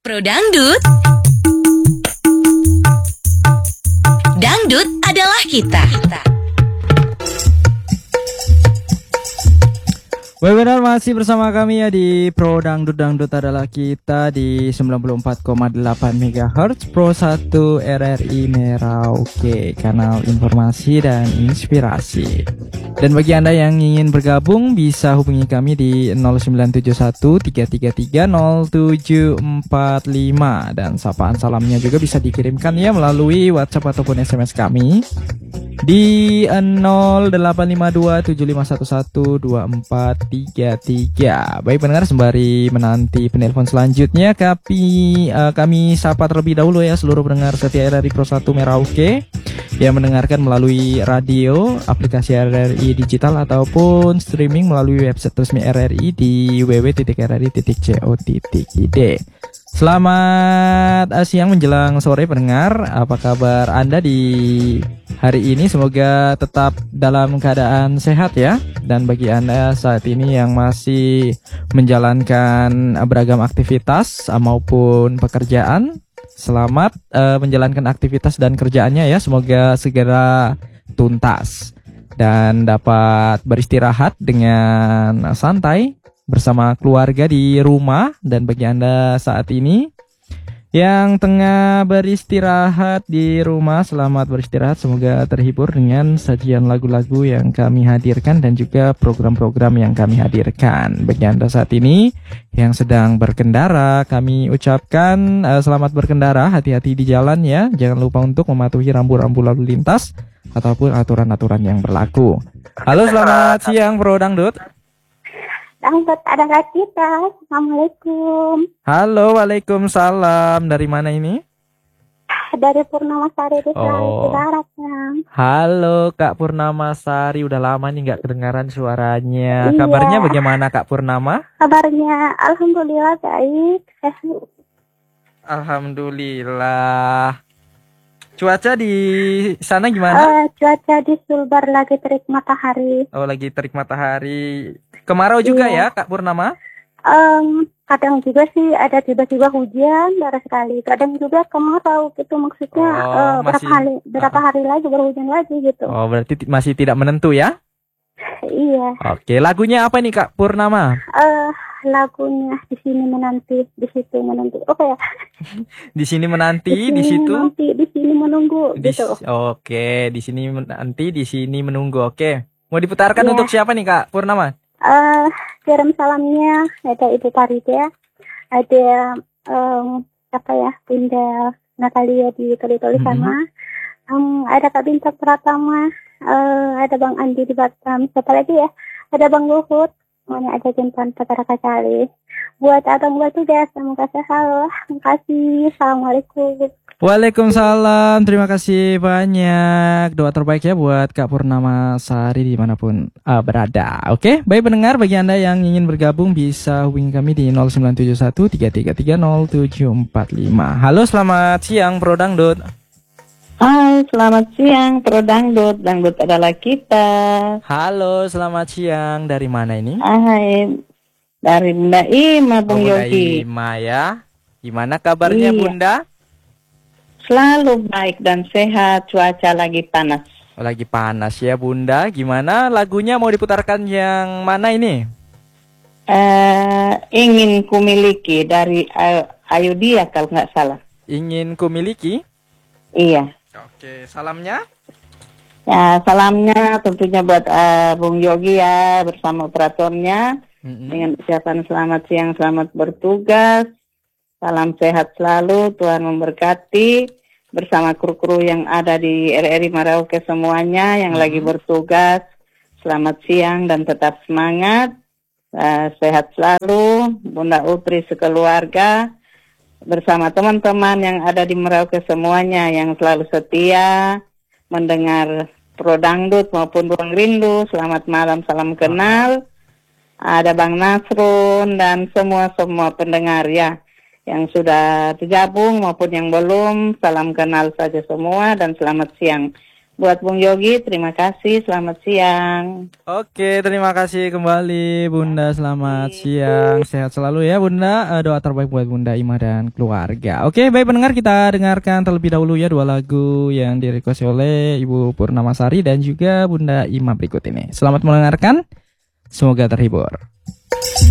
Pro Dangdut. Dangdut adalah kita. Webinar masih bersama kami ya di Pro Dangdut. Dangdut adalah kita di 94,8 MHz Pro 1 RRI Merauke, kanal informasi dan inspirasi. Dan bagi Anda yang ingin bergabung bisa hubungi kami di 0971 333 0745 dan sapaan salamnya juga bisa dikirimkan ya melalui WhatsApp ataupun SMS kami di 0852 7511 2433. Baik pendengar, sembari menanti penelpon selanjutnya, kami sapa terlebih dahulu ya seluruh pendengar setia RRI Pro 1 Merauke yang mendengarkan melalui radio, aplikasi RRI digital ataupun streaming melalui website resmi RRI di www.rri.co.id. Selamat siang menjelang sore pendengar. Apa kabar Anda di hari ini? Semoga tetap dalam keadaan sehat ya. Dan bagi Anda saat ini yang masih menjalankan beragam aktivitas maupun pekerjaan, selamat menjalankan aktivitas dan kerjaannya ya. Semoga segera tuntas dan dapat beristirahat dengan santai bersama keluarga di rumah. Dan bagi Anda saat ini yang tengah beristirahat di rumah, selamat beristirahat. Semoga terhibur dengan sajian lagu-lagu yang kami hadirkan dan juga program-program yang kami hadirkan. Bagi Anda saat ini yang sedang berkendara, kami ucapkan selamat berkendara, hati-hati di jalan ya. Jangan lupa untuk mematuhi rambu-rambu lalu lintas ataupun aturan-aturan yang berlaku. Halo, selamat siang Pro Dangdut. Dangdut adalah kita. Assalamualaikum. Halo, waalaikumsalam. Dari mana ini? Dari Purnamasari di Sulawesi Barat. Halo Kak Purnamasari, udah lama nih nggak kedengaran suaranya. Iya. Kabarnya bagaimana Kak Purnama? Kabarnya alhamdulillah baik. Alhamdulillah. Cuaca di sana gimana? Cuaca di Sulbar lagi terik matahari. Oh, lagi terik matahari. Kemarau juga ya Kak Purnama? Kadang juga sih ada tiba-tiba hujan darah sekali. Kadang juga kemarau gitu, maksudnya berapa hari lagi berhujan lagi gitu. Oh, berarti masih tidak menentu ya? Iya. Oke, lagunya apa nih Kak Purnama? Lagunya Di Sini Menanti, Di Situ Menanti. Oke ya. Di sini menanti, di situ menanti, di sini menunggu gitu. Oke, di sini menanti, di sini menunggu. Oke. Mau diputarkan untuk siapa nih Kak Purnama? Kirim salamnya ada Ibu Parida, ada Bunda Natalia di Toli-Toli sana. Ada Kak Bintang Pratama, ada Bang Andi di Batam. Siapa lagi ya? Ada Bang Luhut. Semuanya ada jempan Petara Kacali. Buat abang buat tugas, semoga sehat. Terima kasih. Assalamualaikum. Waalaikumsalam. Terima kasih banyak. Doa terbaik ya buat Kak Purnamasari dimanapun berada. Oke, baik pendengar, bagi Anda yang ingin bergabung bisa hubungi kami di 0971 333 0745. Halo, selamat siang Pro Dangdut. Hai, selamat siang Pro Dangdut. Dangdut adalah kita. Halo, selamat siang. Dari mana ini? Hai, dari Bunda Ima, Bung Yogi. Bunda Ima ya. Gimana kabarnya Bunda? Selalu baik dan sehat. Cuaca lagi panas. Lagi panas ya Bunda. Gimana lagunya, mau diputarkan yang mana ini? Ingin Kumiliki dari Ayu Dia kalau nggak salah. Ingin Kumiliki? Iya. Oke, salamnya? Ya, salamnya tentunya buat Bung Yogi ya bersama operatornya. Dengan ucapan selamat siang, selamat bertugas. Salam sehat selalu, Tuhan memberkati. Bersama kru-kru yang ada di RRI Merauke semuanya yang lagi bertugas. Selamat siang dan tetap semangat. Sehat selalu, Bunda Utri sekeluarga. Bersama teman-teman yang ada di Merauke semuanya yang selalu setia mendengar Pro Dangdut maupun Ruang Rindu. Selamat malam, salam kenal. Ada Bang Nasrun dan semua pendengar ya yang sudah tergabung maupun yang belum. Salam kenal saja semua dan selamat siang. Buat Bung Yogi, terima kasih. Selamat siang. Oke, terima kasih kembali Bunda. Selamat siang, sehat selalu ya Bunda. Doa terbaik buat Bunda Ima dan keluarga. Oke, baik pendengar, kita dengarkan terlebih dahulu ya 2 lagu yang direquest oleh Ibu Purnamasari dan juga Bunda Ima berikut ini. Selamat mendengarkan, semoga terhibur.